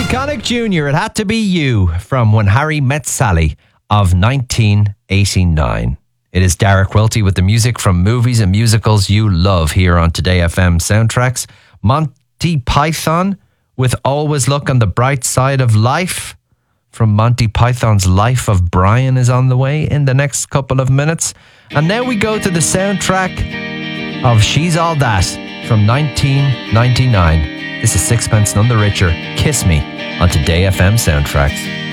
Connick Jr., It Had to Be You, from When Harry Met Sally of 1989. It is Derek Welty with the music from movies and musicals you love here on Today FM Soundtracks. Monty Python with Always Look on the Bright Side of Life from Monty Python's Life of Brian is on the way in the next couple of minutes. And now we go to the soundtrack of She's All That from 1999. This is Sixpence None the Richer, Kiss Me on Today FM Soundtracks.